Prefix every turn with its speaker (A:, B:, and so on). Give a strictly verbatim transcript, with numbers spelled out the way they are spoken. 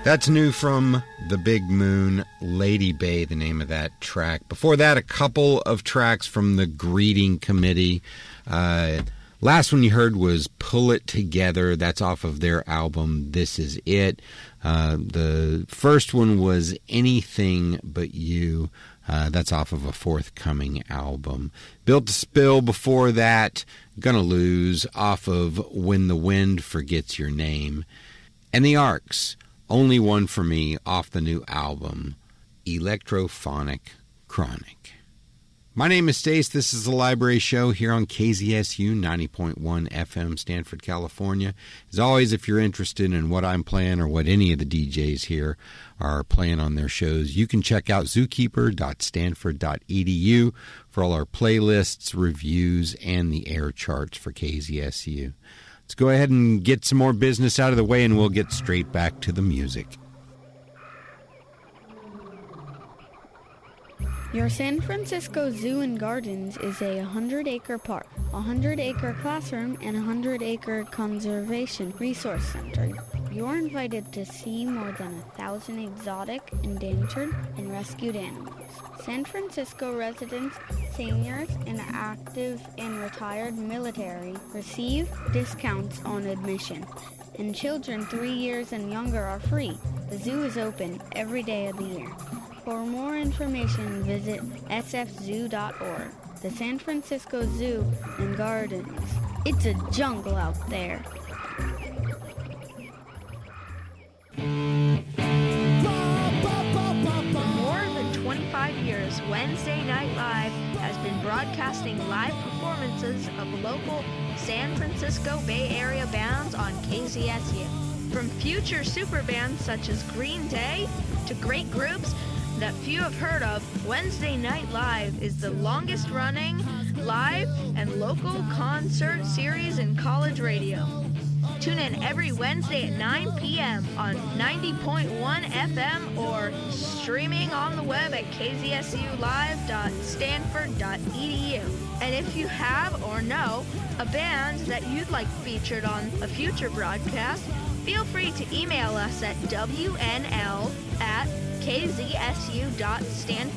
A: That's new from The Big Moon, Lady Bay, the name of that track. Before that, a couple of tracks from the Greeting Committee. Uh, last one you heard was Pull It Together. That's off of their album, This Is It. Uh, the first one was Anything But You. Uh, that's off of a forthcoming album. Built to Spill before that, Gonna Lose, off of When the Wind Forgets Your Name. And The Arcs, Only One for Me, off the new album, Electrophonic Chronic. My name is Stace. This is the Library Show here on K Z S U ninety point one F M, Stanford, California. As always, if you're interested in what I'm playing or what any of the D Js here are playing on their shows, you can check out zookeeper dot stanford dot e d u for all our playlists, reviews, and the air charts for K Z S U. Let's go ahead and get some more business out of the way, and we'll get straight back to the music.
B: Your San Francisco Zoo and Gardens is a one hundred acre park, a one hundred acre classroom, and a one hundred acre conservation resource center. You're invited to see more than a thousand exotic, endangered, and rescued animals. San Francisco residents, seniors, and active and retired military receive discounts on admission, and children three years and younger are free. The zoo is open every day of the year. For more information, visit s f zoo dot org. The San Francisco Zoo and Gardens. It's a jungle out there.
C: For more than twenty-five years, Wednesday Night Live has been broadcasting live performances of local San Francisco Bay Area bands on K Z S U. From future super bands such as Green Day to great groups that few have heard of, Wednesday Night Live is the longest running live and local concert series in college radio. Tune in every Wednesday at nine p.m. on ninety point one F M or streaming on the web at k z s u live dot stanford dot e d u. And if you have or know a band that you'd like featured on a future broadcast, feel free to email us at w n l at k z s u dot stanford